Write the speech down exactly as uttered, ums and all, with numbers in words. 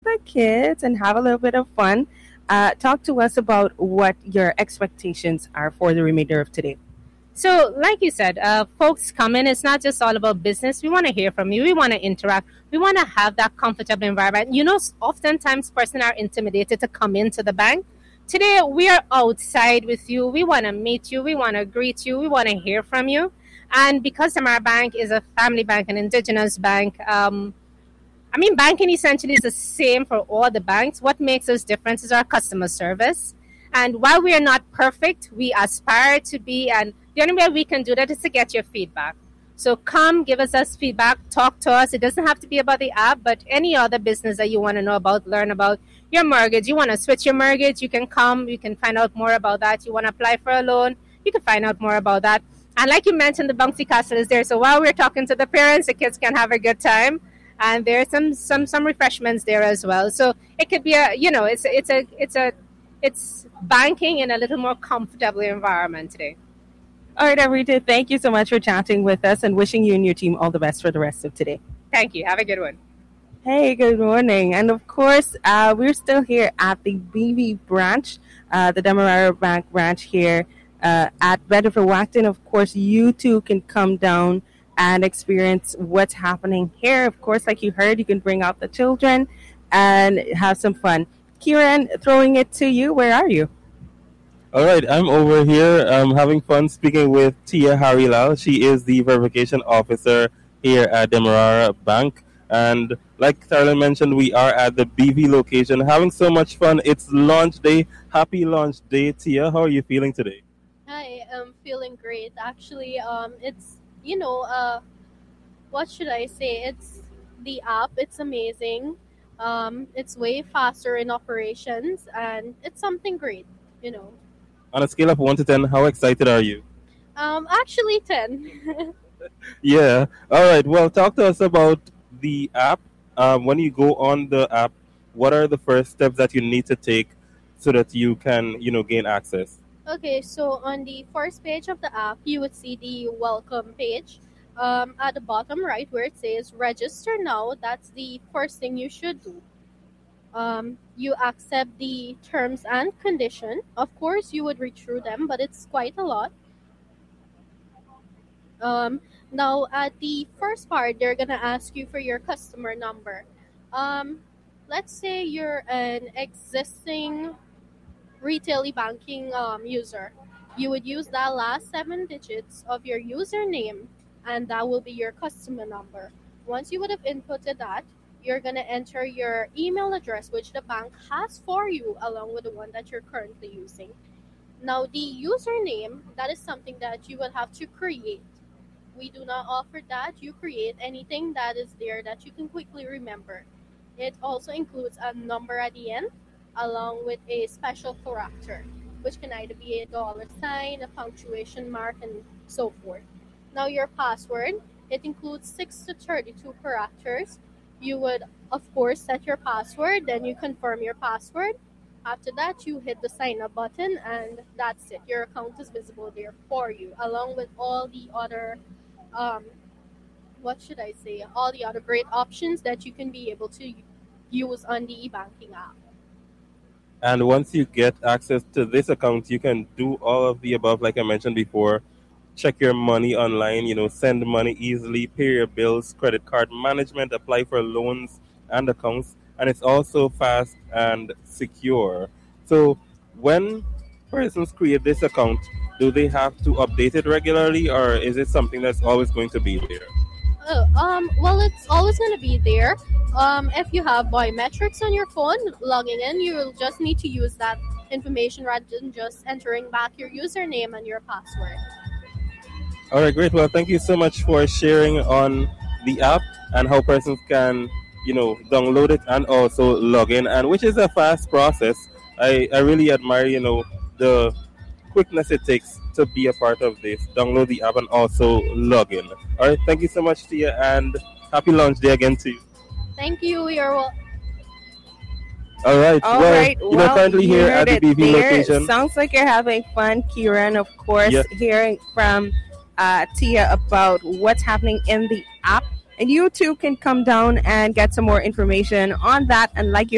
the kids and have a little bit of fun. Uh, talk to us about what your expectations are for the remainder of today. So, like you said, uh, folks come in. It's not just all about business. We want to hear from you. We want to interact. We want to have that comfortable environment. You know, oftentimes persons are intimidated to come into the bank. Today, we are outside with you. We want to meet you. We want to greet you. We want to hear from you. And because Damara Bank is a family bank, an indigenous bank, um, I mean, banking essentially is the same for all the banks. What makes us different is our customer service. And while we are not perfect, we aspire to be. And the only way we can do that is to get your feedback. So come, give us us feedback, talk to us. It doesn't have to be about the app, but any other business that you want to know about, learn about. Your mortgage, you want to switch your mortgage, you can come, you can find out more about that. You want to apply for a loan, you can find out more about that. And like you mentioned, the bouncy castle is there. So while we're talking to the parents, the kids can have a good time. And there's some, some, some refreshments there as well. So it could be a, you know, it's, it's a, it's a, it's banking in a little more comfortable environment today. All right, Arita, thank you so much for chatting with us and wishing you and your team all the best for the rest of today. Thank you. Have a good one. Hey, good morning. And of course, uh, we're still here at the B V branch, uh, the Demerara Bank branch here uh, at Bedford Wacton. Of course, you too can come down and experience what's happening here. Of course, like you heard, you can bring out the children and have some fun. Kieran, throwing it to you. Where are you? All right, I'm over here um, having fun speaking with Tia Harilal. She is the verification officer here at Demerara Bank. And like Carolyn mentioned, we are at the B V location having so much fun. It's launch day. Happy launch day, Tia. How are you feeling today? Hi, I'm feeling great. Actually, um, it's, you know, uh, what should I say? It's the app. It's amazing. Um, it's way faster in operations, and it's something great, you know. On a scale of one to ten, how excited are you? Um, actually, ten. Yeah. All right. Well, talk to us about the app. Um, when you go on the app, what are the first steps that you need to take so that you can, you know, gain access? Okay, so on the first page of the app, you would see the welcome page. Um, at the bottom right where it says register now, that's the first thing you should do. Um, you accept the terms and condition. Of course, you would read through them, but it's quite a lot. Um, now, at the first part, they're going to ask you for your customer number. Um, let's say you're an existing retail banking um, user. You would use that last seven digits of your username, and that will be your customer number. Once you would have inputted that, you're going to enter your email address, which the bank has for you, along with the one that you're currently using. Now, the username, that is something that you will have to create. We do not offer that. You create anything that is there that you can quickly remember. It also includes a number at the end, along with a special character, which can either be a dollar sign, a punctuation mark, and so forth. Now, your password, it includes six to thirty-two characters. You would, of course, set your password, then you confirm your password. After that, you hit the sign up button, and that's it. Your account is visible there for you, along with all the other, um, what should I say, all the other great options that you can be able to use on the e-banking app. And once you get access to this account, you can do all of the above, like I mentioned before. Check your money online, you know, send money easily, pay your bills, credit card management, apply for loans and accounts, and it's also fast and secure. So when persons create this account, do they have to update it regularly, or is it something that's always going to be there? Oh, um, well, it's always going to be there. Um, if you have biometrics on your phone, logging in, you will just need to use that information rather than just entering back your username and your password. All right, great. Well, thank you so much for sharing on the app and how persons can, you know, download it and also log in, and which is a fast process. I, I really admire, you know, the quickness it takes to be a part of this. Download the app and also log in. All right, thank you so much, Tia, and happy launch day again to you. Thank you. You're welcome. All right. All well, right. you know, Well, currently you here heard at the it B V there. location. Sounds like you're having fun, Kieran. Of course, Yep. hearing from uh, Tia about what's happening in the app. And you too can come down and get some more information on that. And like you